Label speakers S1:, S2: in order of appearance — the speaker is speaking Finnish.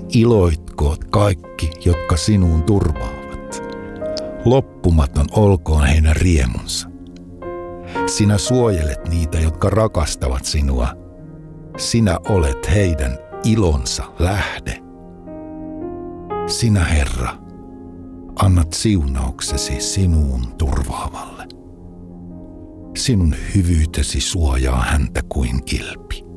S1: Iloitkoot kaikki, jotka sinuun turvaavat. Loppumaton olkoon heidän riemunsa. Sinä suojelet niitä, jotka rakastavat sinua. Sinä olet heidän ilonsa lähde. Sinä, Herra, annat siunauksesi sinuun turvaavalle. Sinun hyvyytesi suojaa häntä kuin kilpi.